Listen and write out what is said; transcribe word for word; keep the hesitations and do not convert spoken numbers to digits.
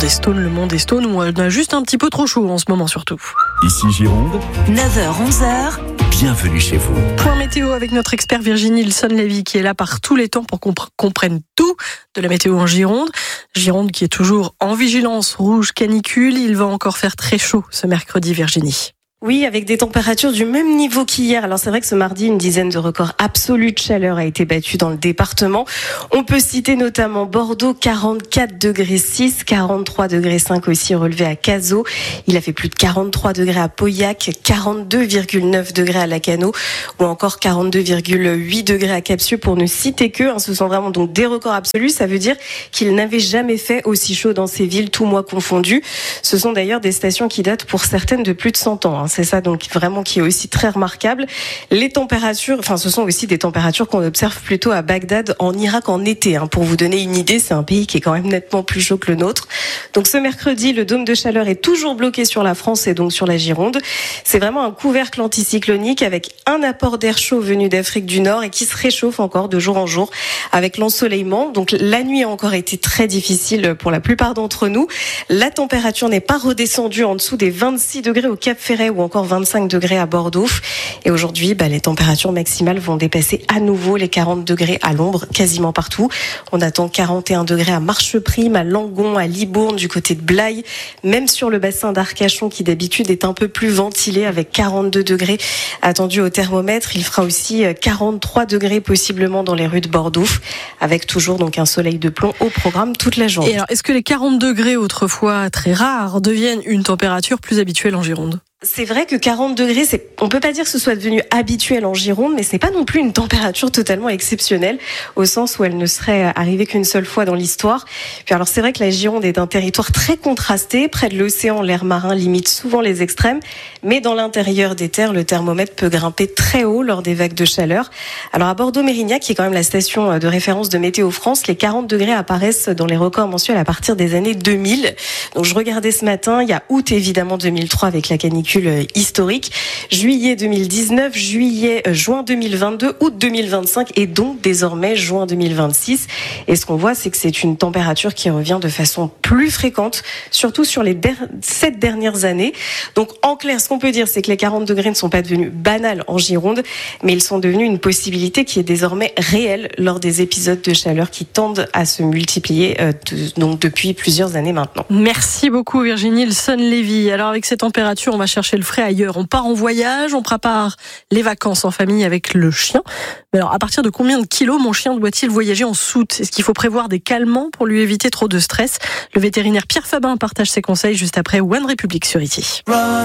monde est stone, le monde est stone, ou on a juste un petit peu trop chaud en ce moment surtout. Ici Gironde, neuf heures onze heures. Bienvenue chez vous. Point météo avec notre expert Virginie Ilson-Lévy qui est là par tous les temps pour qu'on comprenne tout de la météo en Gironde. Gironde qui est toujours en vigilance rouge canicule. Il va encore faire très chaud ce mercredi, Virginie. Oui, avec des températures du même niveau qu'hier. Alors c'est vrai que ce mardi, une dizaine de records absolus de chaleur a été battue dans le département. On peut citer notamment Bordeaux, quarante-quatre degrés six, quarante-trois degrés cinq aussi relevé à Cazaux. Il a fait plus de quarante-trois degrés à Pauillac, quarante-deux virgule neuf degrés à Lacanau ou encore quarante-deux virgule huit degrés à Capsieux pour ne citer que. Ce sont vraiment donc des records absolus. Ça veut dire qu'il n'avait jamais fait aussi chaud dans ces villes, tous mois confondus. Ce sont d'ailleurs des stations qui datent pour certaines de plus de cent ans. C'est ça donc vraiment qui est aussi très remarquable. Les températures, enfin ce sont aussi des températures qu'on observe plutôt à Bagdad en Irak en été. Hein. Pour vous donner une idée, c'est un pays qui est quand même nettement plus chaud que le nôtre. Donc ce mercredi, le dôme de chaleur est toujours bloqué sur la France et donc sur la Gironde. C'est vraiment un couvercle anticyclonique avec un apport d'air chaud venu d'Afrique du Nord et qui se réchauffe encore de jour en jour avec l'ensoleillement. Donc la nuit a encore été très difficile pour la plupart d'entre nous. La température n'est pas redescendue en dessous des vingt-six degrés au Cap Ferret ou encore vingt-cinq degrés à Bordeaux. Et aujourd'hui, bah, les températures maximales vont dépasser à nouveau les quarante degrés à l'ombre, quasiment partout. On attend quarante et un degrés à Marcheprime, à Langon, à Libourne, du côté de Blaye, même sur le bassin d'Arcachon qui d'habitude est un peu plus ventilé avec quarante-deux degrés attendus au thermomètre. Il fera aussi quarante-trois degrés possiblement dans les rues de Bordeaux, avec toujours donc un soleil de plomb au programme toute la journée. Et alors, est-ce que les quarante degrés autrefois très rares deviennent une température plus habituelle en Gironde ? C'est vrai que quarante degrés, c'est, on peut pas dire que ce soit devenu habituel en Gironde, mais c'est pas non plus une température totalement exceptionnelle, au sens où elle ne serait arrivée qu'une seule fois dans l'histoire. Puis alors c'est vrai que la Gironde est un territoire très contrasté, près de l'océan, l'air marin limite souvent les extrêmes, mais dans l'intérieur des terres, le thermomètre peut grimper très haut lors des vagues de chaleur. Alors à Bordeaux-Mérignac, qui est quand même la station de référence de Météo France, les quarante degrés apparaissent dans les records mensuels à partir des années deux mille. Donc je regardais ce matin, il y a août évidemment deux mille trois avec la canicule historique, juillet deux mille dix-neuf, juillet, juin deux mille vingt-deux, août deux mille vingt-cinq et donc désormais juin deux mille vingt-six. Et ce qu'on voit, c'est que c'est une température qui revient de façon plus fréquente, surtout sur les der- sept dernières années. Donc en clair, ce qu'on peut dire, c'est que les quarante degrés ne sont pas devenus banals en Gironde, mais ils sont devenus une possibilité qui est désormais réelle lors des épisodes de chaleur qui tendent à se multiplier euh, de, donc depuis plusieurs années maintenant. Merci beaucoup Virginie Ilson-Lévy. Alors avec ces températures, on va chercher le frais ailleurs. On part en voyage, on prépare les vacances en famille avec le chien. Mais alors, à partir de combien de kilos mon chien doit-il voyager en soute ? Est-ce qu'il faut prévoir des calmants pour lui éviter trop de stress ? Le vétérinaire Pierre Fabin partage ses conseils juste après One République sur I T.